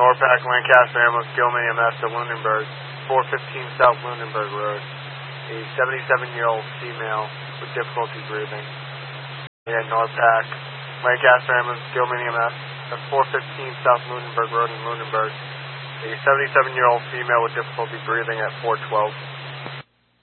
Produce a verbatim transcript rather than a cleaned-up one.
Norpac, Lancaster Ambulance, Gilman E M S to Lunenburg, four fifteen South Lunenburg Road. A seventy-seven-year-old female with difficulty breathing. Yeah, Norpac, Lancaster Ambulance, Gilman E M S at four fifteen South Lunenburg Road in Lunenburg. A seventy-seven-year-old female with difficulty breathing at four twelve.